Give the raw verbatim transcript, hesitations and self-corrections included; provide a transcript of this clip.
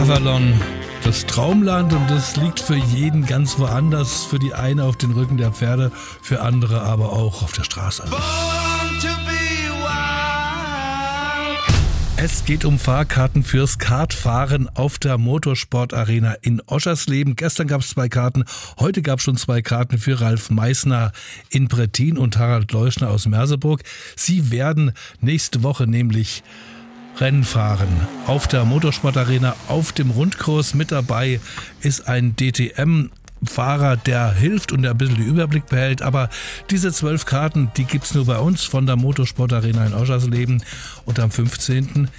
Avalon, das Traumland, und das liegt für jeden ganz woanders. Für die eine auf den Rücken der Pferde, für andere aber auch auf der Straße. Es geht um Fahrkarten fürs Kartfahren auf der Motorsportarena in Oschersleben. Gestern gab es zwei Karten, heute gab es schon zwei Karten für Ralf Meissner in Brettin und Harald Leuschner aus Merseburg. Sie werden nächste Woche nämlich Rennen fahren auf der Motorsportarena auf dem Rundkurs. Mit dabei ist ein D T M Fahrer, der hilft und der ein bisschen den Überblick behält. Aber diese zwölf Karten, die gibt's nur bei uns von der Motorsportarena in Oschersleben. Und am fünfzehnten